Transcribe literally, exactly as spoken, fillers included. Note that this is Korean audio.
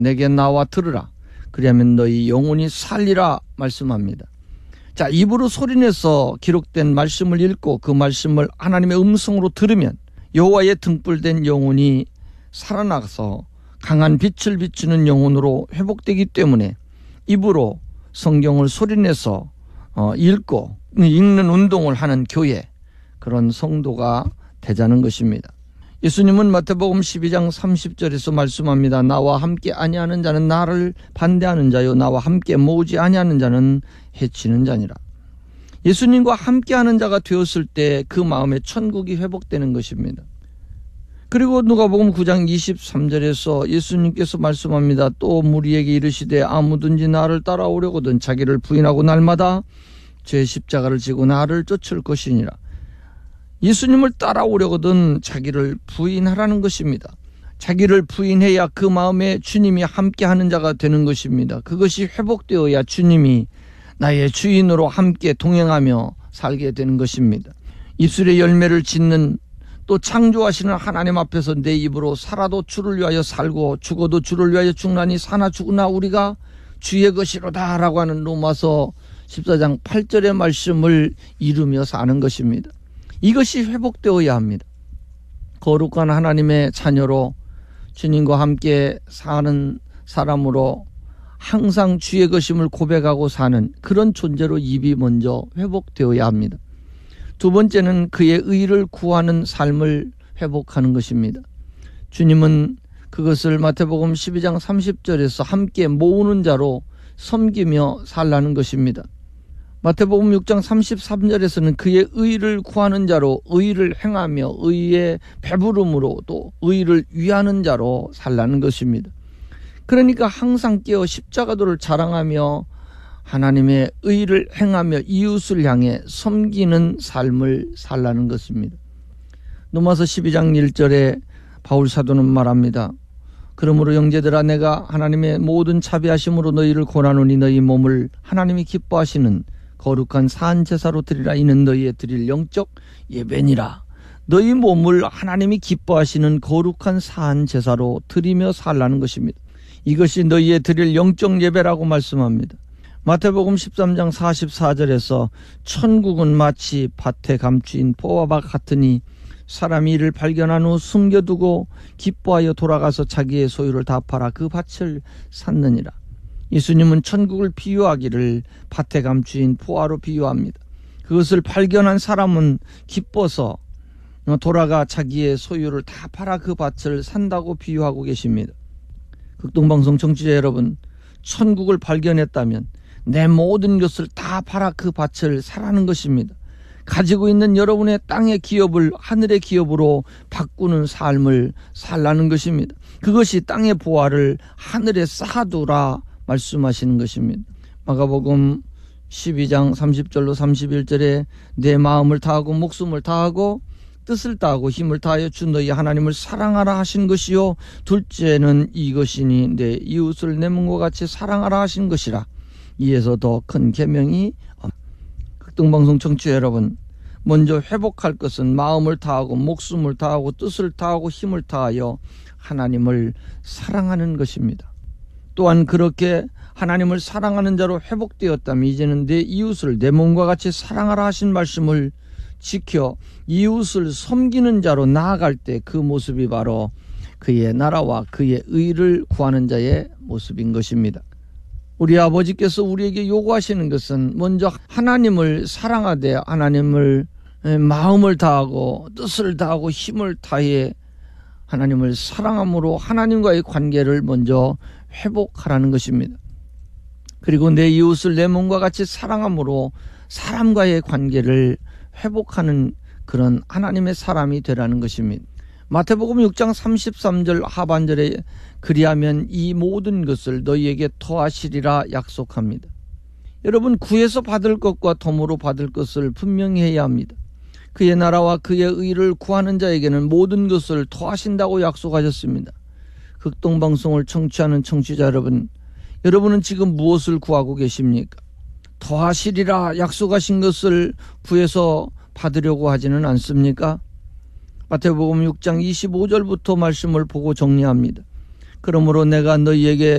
내게 나와 들으라. 그리하면 너희 영혼이 살리라 말씀합니다. 자, 입으로 소리내서 기록된 말씀을 읽고 그 말씀을 하나님의 음성으로 들으면 여호와의 등불된 영혼이 살아나서 강한 빛을 비추는 영혼으로 회복되기 때문에 입으로 성경을 소리내서 읽고 읽는 운동을 하는 교회, 그런 성도가 되자는 것입니다. 예수님은 마태복음 십이 장 삼십 절에서 말씀합니다. 나와 함께 아니하는 자는 나를 반대하는 자요, 나와 함께 모으지 아니하는 자는 해치는 자니라. 예수님과 함께하는 자가 되었을 때 그 마음에 천국이 회복되는 것입니다. 그리고 누가복음 구 장 이십삼 절에서 예수님께서 말씀합니다. 또 무리에게 이르시되 아무든지 나를 따라오려거든 자기를 부인하고 날마다 제 십자가를 지고 나를 쫓을 것이니라. 예수님을 따라오려거든 자기를 부인하라는 것입니다. 자기를 부인해야 그 마음에 주님이 함께하는 자가 되는 것입니다. 그것이 회복되어야 주님이 나의 주인으로 함께 동행하며 살게 되는 것입니다. 입술의 열매를 짓는, 또 창조하시는 하나님 앞에서 내 입으로 살아도 주를 위하여 살고 죽어도 주를 위하여 죽나니 사나 죽으나 우리가 주의 것이로다 라고 하는 로마서 십사 장 팔 절의 말씀을 이루며 사는 것입니다. 이것이 회복되어야 합니다. 거룩한 하나님의 자녀로 주님과 함께 사는 사람으로 항상 주의 것임을 고백하고 사는 그런 존재로 입이 먼저 회복되어야 합니다. 두 번째는 그의 의를 구하는 삶을 회복하는 것입니다. 주님은 그것을 마태복음 십이 장 삼십 절에서 함께 모으는 자로 섬기며 살라는 것입니다. 마태복음 육 장 삼십삼 절에서는 그의 의를 구하는 자로, 의를 행하며 의의 배부름으로 또 의를 위하는 자로 살라는 것입니다. 그러니까 항상 깨어 십자가도를 자랑하며 하나님의 의를 행하며 이웃을 향해 섬기는 삶을 살라는 것입니다. 로마서 십이 장 일 절에 바울 사도는 말합니다. 그러므로 형제들아, 내가 하나님의 모든 자비하심으로 너희를 권하노니 너희 몸을 하나님이 기뻐하시는 거룩한 산 제사로 드리라. 이는 너희의 드릴 영적 예배니라. 너희 몸을 하나님이 기뻐하시는 거룩한 산 제사로 드리며 살라는 것입니다. 이것이 너희의 드릴 영적 예배라고 말씀합니다. 마태복음 십삼 장 사십사 절에서 천국은 마치 밭에 감추인 포화밭 같으니 사람이 이를 발견한 후 숨겨두고 기뻐하여 돌아가서 자기의 소유를 다 팔아 그 밭을 샀느니라. 예수님은 천국을 비유하기를 밭에 감추인 포화로 비유합니다. 그것을 발견한 사람은 기뻐서 돌아가 자기의 소유를 다 팔아 그 밭을 산다고 비유하고 계십니다. 극동방송 청취자 여러분, 천국을 발견했다면 내 모든 것을 다 팔아 그 밭을 사라는 것입니다. 가지고 있는 여러분의 땅의 기업을 하늘의 기업으로 바꾸는 삶을 살라는 것입니다. 그것이 땅의 보화를 하늘에 쌓아두라 말씀하시는 것입니다. 마가복음 십이 장 삼십 절로 삼십일 절에 내 마음을 다하고 목숨을 다하고 뜻을 다하고 힘을 다하여 주 너희 하나님을 사랑하라 하신 것이요 둘째는 이것이니 내 이웃을 내 몸과 같이 사랑하라 하신 것이라. 이에서 더 큰 계명이 없다. 극동방송 청취자 여러분, 먼저 회복할 것은 마음을 다하고 목숨을 다하고 뜻을 다하고 힘을 다하여 하나님을 사랑하는 것입니다. 또한 그렇게 하나님을 사랑하는 자로 회복되었다면 이제는 내 이웃을 내 몸과 같이 사랑하라 하신 말씀을 지켜 이웃을 섬기는 자로 나아갈 때 그 모습이 바로 그의 나라와 그의 의를 구하는 자의 모습인 것입니다. 우리 아버지께서 우리에게 요구하시는 것은 먼저 하나님을 사랑하되 하나님을 마음을 다하고 뜻을 다하고 힘을 다해 하나님을 사랑함으로 하나님과의 관계를 먼저 회복하라는 것입니다. 그리고 내 이웃을 내 몸과 같이 사랑함으로 사람과의 관계를 회복하는 그런 하나님의 사람이 되라는 것입니다. 마태복음 육 장 삼십삼 절 하반절에 그리하면 이 모든 것을 너희에게 더하시리라 약속합니다. 여러분, 구해서 받을 것과 덤으로 받을 것을 분명히 해야 합니다. 그의 나라와 그의 의를 구하는 자에게는 모든 것을 더하신다고 약속하셨습니다. 극동방송을 청취하는 청취자 여러분, 여러분은 지금 무엇을 구하고 계십니까? 더하시리라 약속하신 것을 구해서 받으려고 하지는 않습니까? 마태복음 육 장 이십오 절부터 말씀을 보고 정리합니다. 그러므로 내가 너희에게